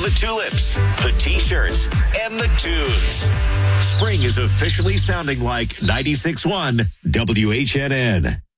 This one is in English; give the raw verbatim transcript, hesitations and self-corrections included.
the tulips, the T-shirts, and the tunes. Spring is officially sounding like ninety-six point one W H N N.